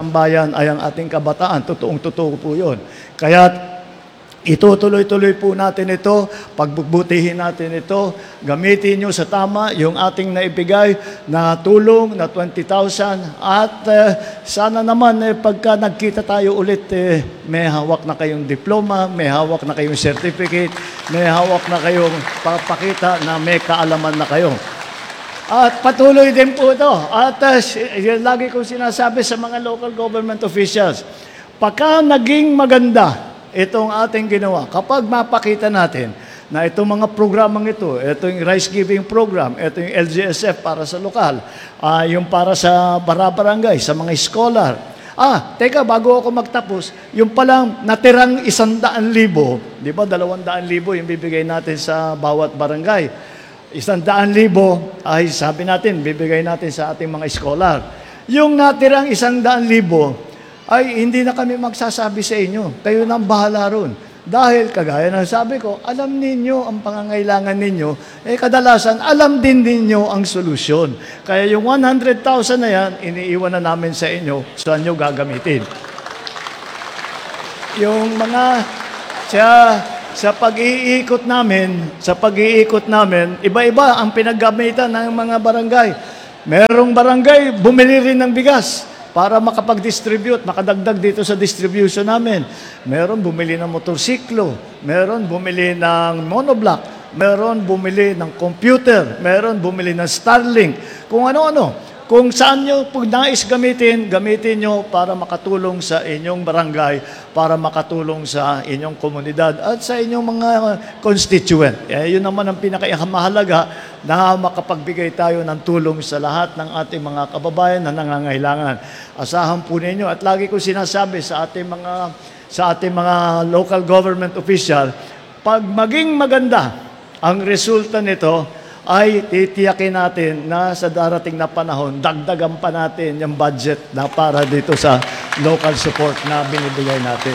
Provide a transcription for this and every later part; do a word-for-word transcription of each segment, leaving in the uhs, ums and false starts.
bayan ay ang ating kabataan. Totoong totoo po yun. Kaya itutuloy-tuloy po natin ito, pagbubutihin natin ito, gamitin nyo sa tama yung ating naibigay na tulong na twenty thousand at uh, sana naman eh, pagka nagkita tayo ulit, eh, may hawak na kayong diploma, may hawak na kayong certificate, may hawak na kayong papakita na may kaalaman na kayo. At patuloy din po ito. At uh, lagi kong sinasabi sa mga local government officials, pagka naging maganda itong ating ginawa, kapag mapakita natin na itong mga programang ito, ito yung rice giving program, ito yung L G S F para sa lokal, uh, yung para sa barabarangay, sa mga scholar. Ah, teka, bago ako magtapos, yung palang natirang isandaan libo, di ba, dalawang daan libo yung bibigay natin sa bawat barangay. Isandaan libo ay sabi natin, bibigay natin sa ating mga scholar. Yung natirang isandaan libo, ay hindi na kami magsasabi sa inyo. Kayo nang bahala ron. Dahil, kagaya ng sabi ko, alam ninyo ang pangangailangan ninyo, eh kadalasan, alam din ninyo ang solusyon. Kaya yung one hundred thousand na yan, iniiwan na namin sa inyo, saan nyo gagamitin. Yung mga, sa, sa pag-iikot namin, sa pag-iikot namin, iba-iba ang pinaggamitan ng mga barangay. Merong barangay, bumili rin ng bigas para makapag-distribute, makadagdag dito sa distribution namin. Meron bumili ng motorsiklo, meron bumili ng monoblock, meron bumili ng computer, meron bumili ng Starlink, kung ano-ano. Kung saan nyo pag nais gamitin, gamitin nyo para makatulong sa inyong barangay, para makatulong sa inyong komunidad at sa inyong mga constituent. Eh, yun naman ang pinakamahalaga na makapagbigay tayo ng tulong sa lahat ng ating mga kababayan na nangangailangan. Asahan po ninyo at lagi ko sinasabi sa ating mga sa ating mga local government official, pag maging maganda ang resulta nito, ay titiyakin natin na sa darating na panahon, dagdagan pa natin yung budget na para dito sa local support na binibigay natin.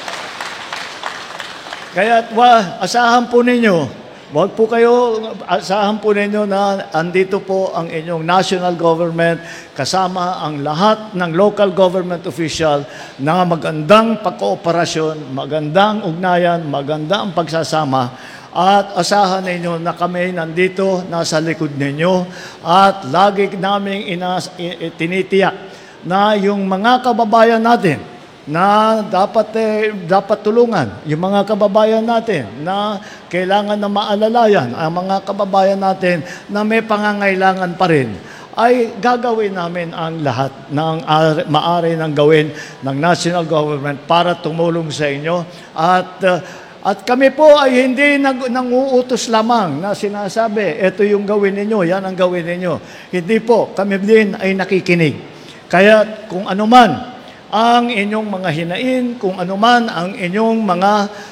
Kaya wa, asahan po ninyo, wag po kayo, asahan po ninyo na andito po ang inyong national government kasama ang lahat ng local government official na magandang pagkooperasyon, magandang ugnayan, magandang pagsasama. At asahan ninyo na kami nandito, nasa likod ninyo at lagi namin inas, tinitiyak na yung mga kababayan natin na dapat, eh, dapat tulungan, yung mga kababayan natin na kailangan na maalalayan, ang mga kababayan natin na may pangangailangan pa rin, ay gagawin namin ang lahat ng maaari ng gawin ng national government para tumulong sa inyo. At uh, At kami po ay hindi nang, nanguutos lamang na sinasabi, ito yung gawin ninyo, yan ang gawin ninyo. Hindi po, kami din ay nakikinig. Kaya kung anuman ang inyong mga hinain, kung anuman ang inyong mga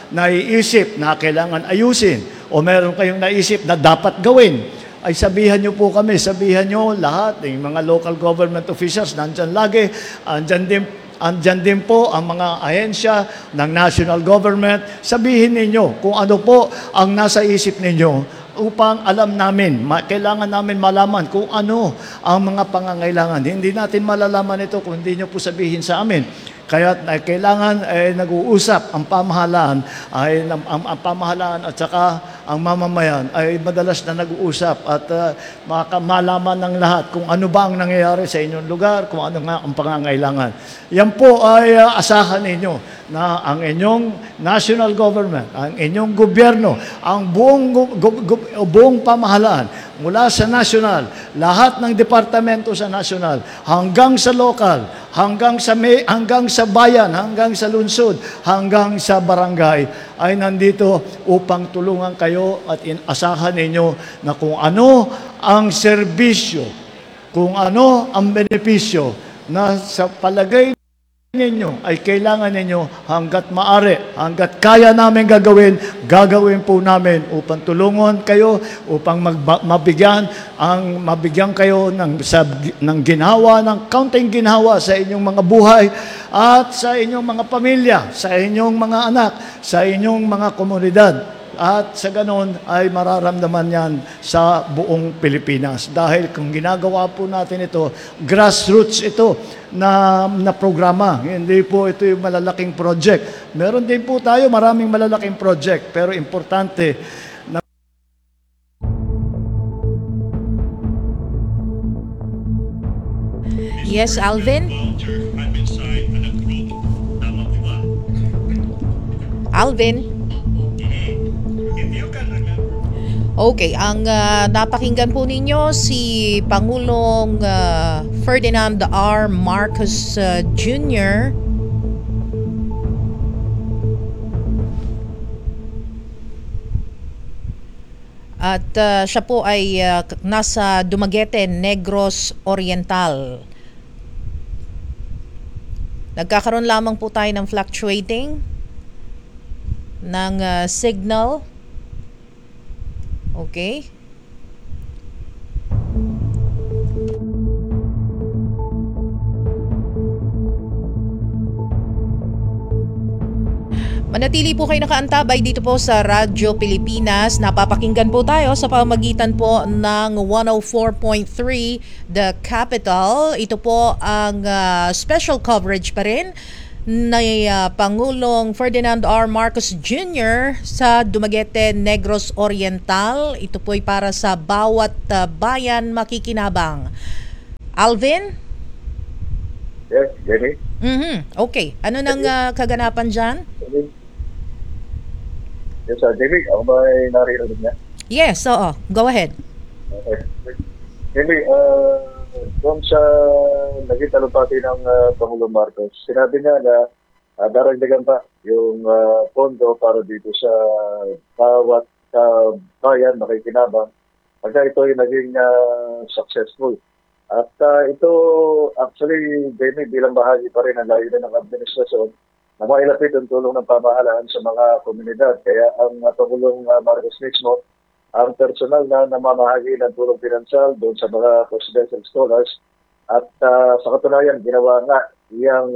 naiisip na kailangan ayusin, o meron kayong naisip na dapat gawin, ay sabihan nyo po kami, sabihan nyo lahat, ng mga local government officials, nandyan lagi, andyan din Andyan din po ang mga ahensya ng national government. Sabihin ninyo kung ano po ang nasa isip ninyo upang alam namin, kailangan namin malaman kung ano ang mga pangangailangan. Hindi natin malalaman ito kung hindi nyo po sabihin sa amin. Kaya kailangan ay eh, nag-uusap ang pamahalaan, ay, ang, ang pamahalaan at saka ang mamamayan ay madalas na nag-uusap at uh, malaman ng lahat kung ano ba ang nangyayari sa inyong lugar, kung ano nga ang pangangailangan. Yan po ay uh, asahan ninyo na ang inyong national government, ang inyong gobyerno, ang buong, gu, gu, gu, buong pamahalaan, mula sa national, lahat ng departamento sa national, hanggang sa local, hanggang sa, may, hanggang sa bayan, hanggang sa lungsod, hanggang sa barangay, ay nandito upang tulungan kayo at inasahan ninyo na kung ano ang serbisyo, kung ano ang benepisyo na sa palagay ninyo ay kailangan ninyo hanggat maaari, hanggat kaya namin gagawin, gagawin po namin upang tulungan kayo, upang magba- mabigyan ang mabigyan kayo ng sa, ng ginhawa, ng kaunting ginhawa sa inyong mga buhay at sa inyong mga pamilya, sa inyong mga anak, sa inyong mga komunidad. At sa ganon ay mararamdaman yan sa buong Pilipinas. Dahil kung ginagawa po natin ito, grassroots ito, na, na programa. Hindi po ito yung malalaking project. Meron din po tayo maraming malalaking project, pero importante na Yes, Alvin? Alvin? Okay, ang uh, napakinggan po ninyo si Pangulong uh, Ferdinand R. Marcos uh, Junior At uh, siya po ay uh, nasa Dumaguete, Negros Oriental. Nagkakaroon lamang po tayo ng fluctuating ng uh, signal. Okay. Manatili po kayo nakaantabay dito po sa Radyo Pilipinas. Napapakinggan po tayo sa pamamagitan po ng one oh four point three The Capital. Ito po ang uh, special coverage pa rin ni uh, Pangulong Ferdinand R. Marcos Junior sa Dumaguete, Negros Oriental. Ito po ay para sa bawat uh, bayan makikinabang. Alvin? Yes, Jenny. Mm-hmm. Okay. Ano nang uh, kaganapan dyan? Yes, sir. Jenny, ako ba ay naririnig niya? Yes, oo. Go ahead. Okay. Jenny, uh, doon sa naging talumpati ng uh, Pangulong Marcos, sinabi niya na uh, daragdagan pa yung uh, pondo para dito sa bawat uh, bayan makikinabang pagka ito ay naging uh, successful. At uh, ito, actually, Jenny, bilang bahagi pa rin ng layunin ng administrasyon, na mailapit ang tulong ng pamahalaan sa mga komunidad. Kaya ang uh, Pangulong uh, Marcos mismo, ang personal na namamahagi ng tulong pinansyal doon sa mga presidential scholars. At uh, sa katunayan, ginawa nga iyang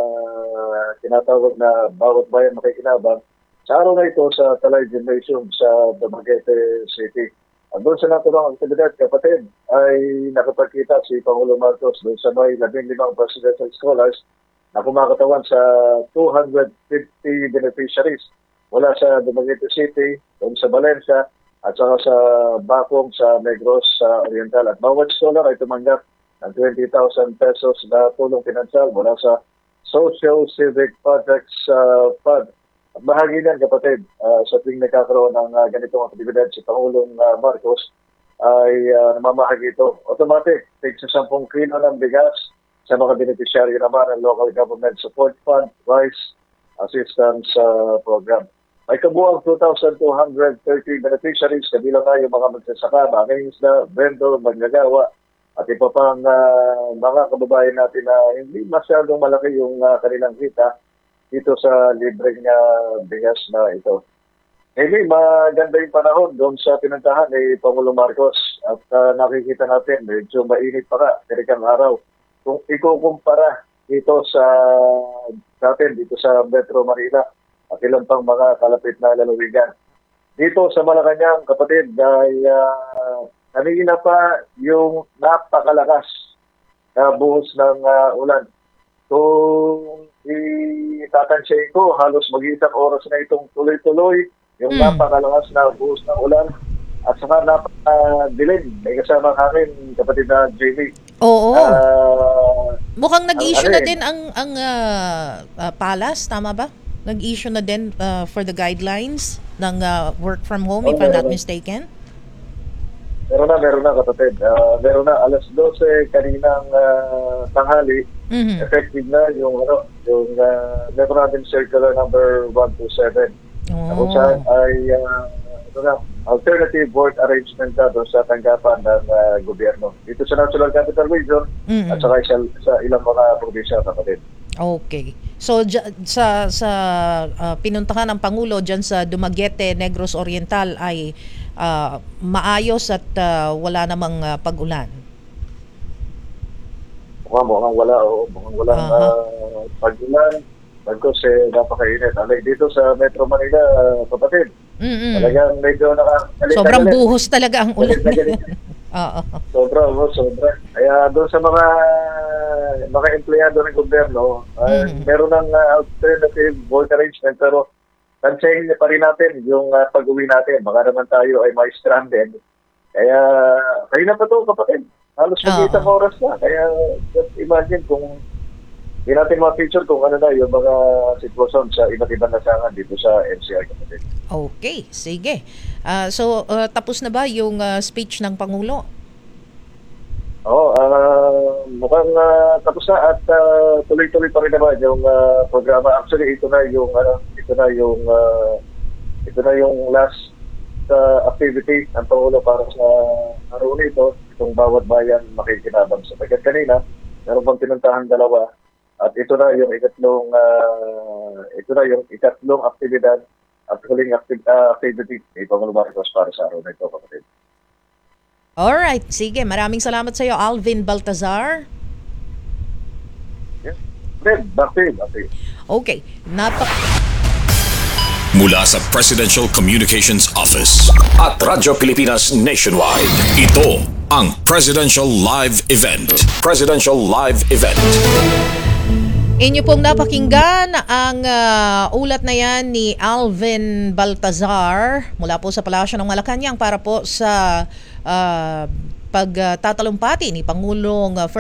uh, tinatawag na bawat bayan makikinabang sa araw na ito sa Talay Gymnasium sa Dumaguete City. At doon sa naturang aktibidad, kapatid, ay nakapagkita si Pangulong Marcos doon sa may labing limang presidential scholars na kumakatawan sa two hundred fifty beneficiaries mula sa Dumaguete City, doon sa Valencia, at saka sa Bacong sa Negros sa Oriental. At bawat scholar ay tumanggap ng twenty thousand pesos na tulong pinansyal mula sa Social Civic Projects uh, Fund. At bahagi niyan, kapatid, uh, sa tuwing nagkakaroon ng uh, ganitong aktibidad si Pangulong uh, Marcos ay uh, namamahagi ito. Automatic, take sa ten kilo ng bigas sa mga beneficiaryo naman ng Local Government Support Fund, Rice Assistance uh, Program. May kabuang two thousand two hundred thirty beneficiaries, kabilang na yung mga magsasaka, mga isda, vendor, manggagawa, at iba pang uh, mga kababayan natin na hindi masyadong malaki yung uh, kanilang kita dito sa libreng uh, bigas na ito. Hindi, maganda yung panahon doon sa pinuntahan ni Pangulong Marcos at uh, nakikita natin, medyo mainit pa ka,tirikang araw. Kung ikukumpara dito sa natin, dito sa Metro Manila at ilang pang mga kalapit na lalawigan. Dito sa Malacanang, kapatid, ay uh, kanina pa yung napakalakas na buhos ng uh, ulan. Kung itatansyahin ko, halos mag-iisang oras na itong tuloy-tuloy yung mm. napakalakas na buhos ng ulan. At saka napaka-dilim. May kasama akin, kapatid na Jamie. Oo. Uh, Mukhang nag-issue ano, na din ang ang uh, uh, Palace, tama ba? Nag-issue na din uh, for the guidelines ng uh, work from home, oh, if I'm not mistaken. Meron na, meron na, kapatid. Uh, meron na, alas dose kaninang uh, tanghali, mm-hmm. effective na yung, ano, yung uh, meron natin circular number one two seven. Oh. Na kung saan ay uh, ito na, alternative work arrangement na doon sa tanggapan ng uh, gobyerno. Dito sa National Capital Region, mm-hmm. at saka sa, sa ilang mga probinsya, kapatid. Okay. So j- sa sa uh, pinuntahan ng Pangulo diyan sa Dumaguete, Negros Oriental ay uh, maayos at uh, wala namang uh, pag-ulan. Mukhang, mukhang wala, o mukhang walang uh-huh. uh, pag-ulan. Bagkos eh, napakainit. Alay, dito sa Metro Manila, uh, kapatid, mm-hmm. talagang medyo naka... Sobrang galit. Buhos talaga ang ulan. Oo. Sobra, oh, sobra. Kaya doon sa mga mga empleyado ng gobyerno, uh, Mhm. meron ng uh, alternative work arrangement pero tansayin pa rin natin yung uh, pag-uwi natin. Baka naman tayo ay may stranded. Kaya, kayo na pa to kapatid. Halos Oo. mag-iisang oras na. Kaya, just imagine kung hindi natin ma-picture kung ano na yung mga sitwasyon sa iba't ibang nasangan dito sa N C R kapatid. Okay, sige. Ah, so, ah, tapos na ba yung ah, speech ng Pangulo? Oo, ah, mukhang ah, tapos na at ah, tuloy-tuloy pa rin naman yung ah, programa. Actually, ito na yung ano, ito na yung ah, ito na yung last ah, activity ng Pangulo para sa araw na ito. Itong bawat bayan makikinabang sa pagkat kanina. Meron pang pinuntahan dalawa at ito na yung ikatlong ah, ito na yung ikatlong aktibidad at huling acti- ah, activity ni Pangulo Marcos para sa araw na ito, kapatid. Alright, sige. Maraming salamat sa iyo, Alvin Baltazar. Yeah. Then, back to you, back to you. Okay, napak... Mula sa Presidential Communications Office at Radyo Pilipinas Nationwide, ito ang Presidential Live Event. Presidential Live Event. Inyo pong napakinggan ang ah, ulat na yan ni Alvin Baltazar mula po sa Palasyo ng Malacanang para po sa ah, pagtatalumpati ni Pangulong ah,